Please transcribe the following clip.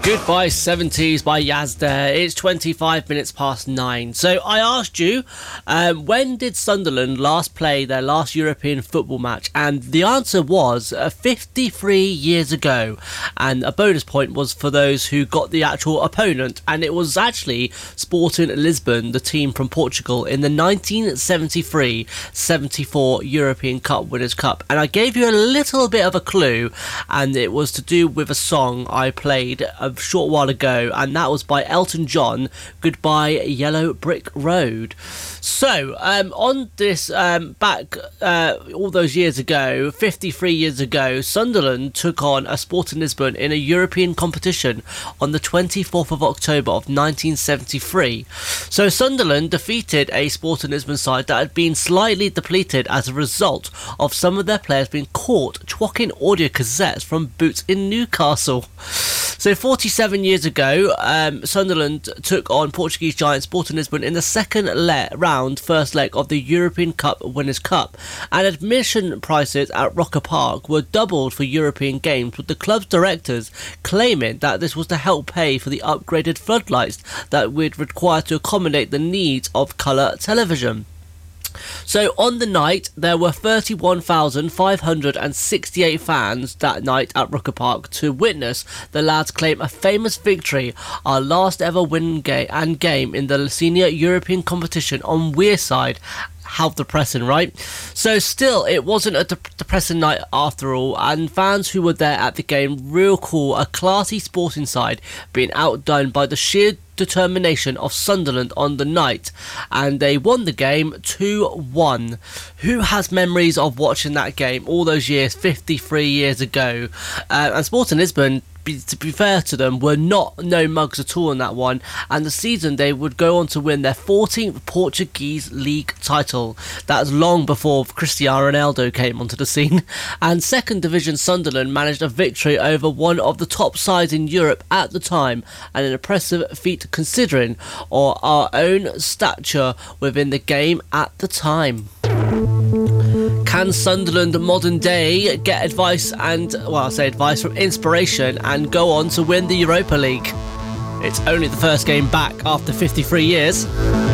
Goodbye 70s by Yazda. It's 25 minutes past 9. So I asked you, when did Sunderland last play their last European football match? And the answer was 53 years ago. And a bonus point was for those who got the actual opponent. And it was actually Sporting Lisbon, the team from Portugal, in the 1973-74 European Cup Winners' Cup. And I gave you a little bit of a clue, and it was to do with a song I played a short while ago, and that was by Elton John, Goodbye Yellow Brick Road. So on this back all those years ago, 53 years ago, Sunderland took on a Sporting Lisbon in a European competition on the 24th of October of 1973. So Sunderland defeated a Sporting Lisbon side that had been slightly depleted as a result of some of their players being caught twocking audio cassettes from boots in Newcastle. So 47 years ago, Sunderland took on Portuguese giant Sporting Lisbon in the second first leg of the European Cup Winners' Cup, and admission prices at Roker Park were doubled for European games, with the club's directors claiming that this was to help pay for the upgraded floodlights that would require to accommodate the needs of colour television. So on the night, there were 31,568 fans that night at Roker Park to witness the lads claim a famous victory, our last ever win game in the senior European competition on Wearside. How depressing, right? So still, it wasn't a depressing night after all, and fans who were there at the game recall a classy Sporting side being outdone by the sheer determination of Sunderland on the night, and they won the game 2-1. Who has memories of watching that game all those years, 53 years ago? And Sporting Lisbon, to be fair to them, were no mugs at all in that one, and the season they would go on to win their 14th Portuguese league title. That's long before Cristiano Ronaldo came onto the scene. And second division Sunderland managed a victory over one of the top sides in Europe at the time, and an impressive feat considering our own stature within the game at the time. Can Sunderland modern day get advice from inspiration and go on to win the Europa League? It's only the first game back after 53 years.